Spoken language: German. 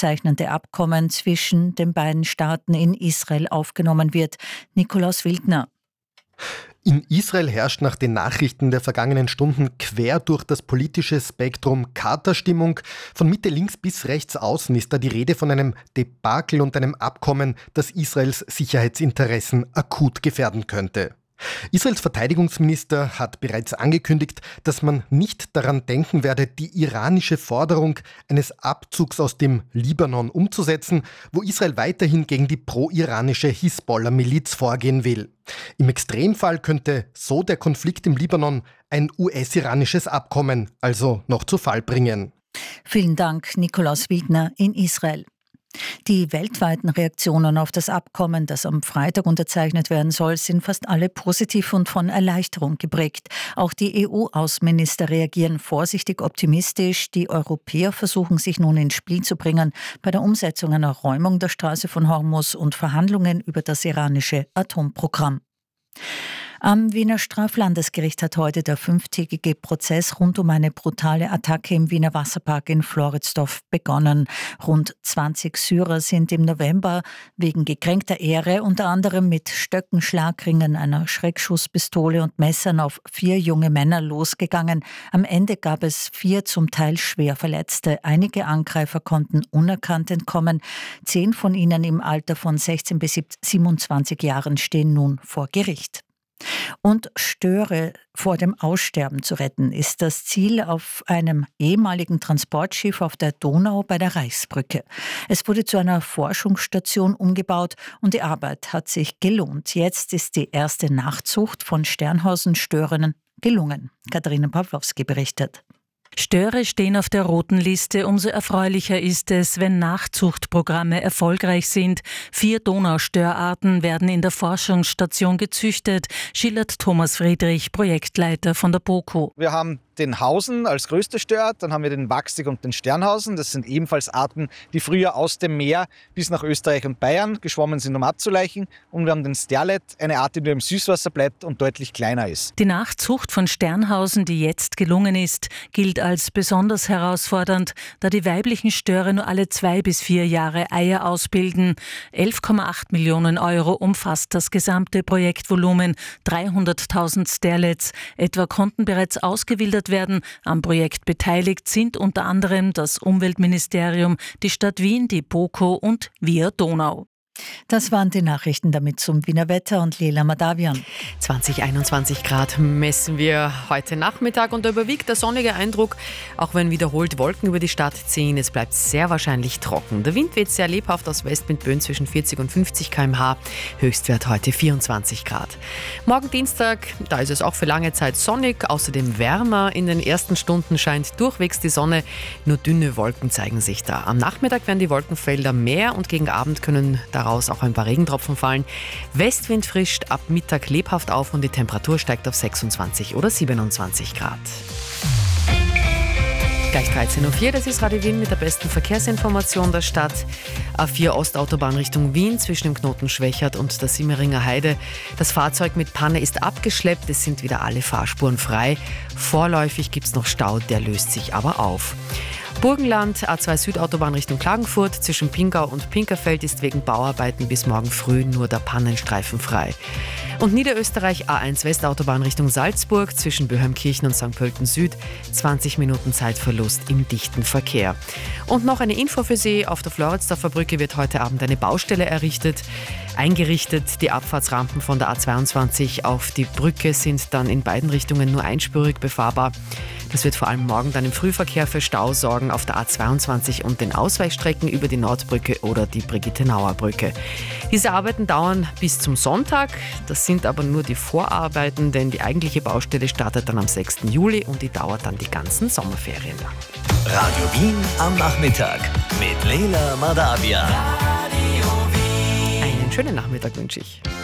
unterzeichnende Abkommen zwischen den beiden Staaten in Israel aufgenommen wird. Nikolaus Wildner. In Israel herrscht nach den Nachrichten der vergangenen Stunden quer durch das politische Spektrum Katerstimmung. Von Mitte links bis rechts außen ist da die Rede von einem Debakel und einem Abkommen, das Israels Sicherheitsinteressen akut gefährden könnte. Israels Verteidigungsminister hat bereits angekündigt, dass man nicht daran denken werde, die iranische Forderung eines Abzugs aus dem Libanon umzusetzen, wo Israel weiterhin gegen die pro-iranische Hisbollah-Miliz vorgehen will. Im Extremfall könnte so der Konflikt im Libanon ein US-iranisches Abkommen also noch zu Fall bringen. Vielen Dank, Nikolaus Wildner in Israel. Die weltweiten Reaktionen auf das Abkommen, das am Freitag unterzeichnet werden soll, sind fast alle positiv und von Erleichterung geprägt. Auch die EU-Außenminister reagieren vorsichtig optimistisch. Die Europäer versuchen sich nun ins Spiel zu bringen bei der Umsetzung einer Räumung der Straße von Hormuz und Verhandlungen über das iranische Atomprogramm. Am Wiener Straflandesgericht hat heute der 5-tägige Prozess rund um eine brutale Attacke im Wiener Wasserpark in Floridsdorf begonnen. Rund 20 Syrer sind im November wegen gekränkter Ehre unter anderem mit Stöcken, Schlagringen, einer Schreckschusspistole und Messern auf 4 junge Männer losgegangen. Am Ende gab es 4 zum Teil schwer Verletzte. Einige Angreifer konnten unerkannt entkommen. 10 von ihnen im Alter von 16 bis 27 Jahren stehen nun vor Gericht. Und Störe vor dem Aussterben zu retten, ist das Ziel auf einem ehemaligen Transportschiff auf der Donau bei der Reichsbrücke. Es wurde zu einer Forschungsstation umgebaut und die Arbeit hat sich gelohnt. Jetzt ist die erste Nachzucht von Sternhausen-Störern gelungen. Katharina Pawlowski berichtet. Störe stehen auf der roten Liste. Umso erfreulicher ist es, wenn Nachzuchtprogramme erfolgreich sind. 4 Donaustörarten werden in der Forschungsstation gezüchtet, schildert Thomas Friedrich, Projektleiter von der BOKU. Wir haben den Hausen als größte Störart, dann haben wir den Wachsig und den Sternhausen. Das sind ebenfalls Arten, die früher aus dem Meer bis nach Österreich und Bayern geschwommen sind, um abzuleichen. Und wir haben den Sterlet, eine Art, die nur im Süßwasser bleibt und deutlich kleiner ist. Die Nachzucht von Sternhausen, die jetzt gelungen ist, gilt als besonders herausfordernd, da die weiblichen Störe nur alle 2 bis 4 Jahre Eier ausbilden. 11,8 Millionen Euro umfasst das gesamte Projektvolumen, 300.000 Sterlets. Etwa konnten bereits ausgewildert werden. Am Projekt beteiligt sind unter anderem das Umweltministerium, die Stadt Wien, die BOKU und Via Donau. Das waren die Nachrichten damit zum Wiener Wetter und Lela Madavian. 21 Grad messen wir heute Nachmittag und da überwiegt der sonnige Eindruck, auch wenn wiederholt Wolken über die Stadt ziehen. Es bleibt sehr wahrscheinlich trocken. Der Wind weht sehr lebhaft aus West mit Böen zwischen 40 und 50 km/h. Höchstwert heute 24 Grad. Morgen Dienstag, da ist es auch für lange Zeit sonnig, außerdem wärmer. In den ersten Stunden scheint durchwegs die Sonne, nur dünne Wolken zeigen sich da. Am Nachmittag werden die Wolkenfelder mehr und gegen Abend können daraus auch ein paar Regentropfen fallen. Westwind frischt ab Mittag lebhaft auf und die Temperatur steigt auf 26 oder 27 Grad. Gleich 13.04 Uhr, das ist Radio Wien mit der besten Verkehrsinformation der Stadt. A4 Ostautobahn Richtung Wien zwischen dem Knoten Schwächert und der Simmeringer Heide. Das Fahrzeug mit Panne ist abgeschleppt, es sind wieder alle Fahrspuren frei. Vorläufig gibt es noch Stau, der löst sich aber auf. Burgenland, A2 Südautobahn Richtung Klagenfurt, zwischen Pingau und Pinkerfeld ist wegen Bauarbeiten bis morgen früh nur der Pannenstreifen frei. Und Niederösterreich A1 Westautobahn Richtung Salzburg, zwischen Böheimkirchen und St. Pölten Süd, 20 Minuten Zeitverlust im dichten Verkehr. Und noch eine Info für Sie, auf der Floridsdorfer Brücke wird heute Abend eine Baustelle eingerichtet. Die Abfahrtsrampen von der A22 auf die Brücke sind dann in beiden Richtungen nur einspurig befahrbar. Das wird vor allem morgen dann im Frühverkehr für Stau sorgen auf der A22 und den Ausweichstrecken über die Nordbrücke oder die Brigitte-Nauer Brücke. Diese Arbeiten dauern bis zum Sonntag. Das sind aber nur die Vorarbeiten, denn die eigentliche Baustelle startet dann am 6. Juli und die dauert dann die ganzen Sommerferien lang. Radio Wien am Nachmittag mit Lela Madavian. Einen schönen Nachmittag wünsche ich.